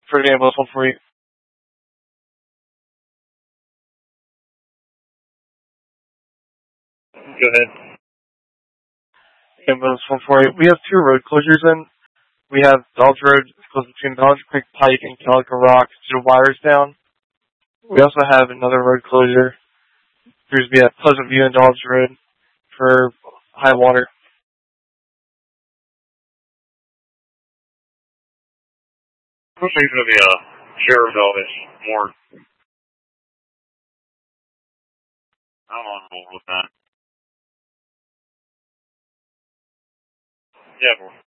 for the ambulance 148. Go ahead. Ambulance 148. We have two road closures in. We have Dodge Road, close between Dodge Creek Pike and Calico Rock, due to wires down. We also have another road closure. There's be at Pleasant View and Dodge Road for high water. I'm thinking of the sheriff's office more. I'm on board with that. Yeah,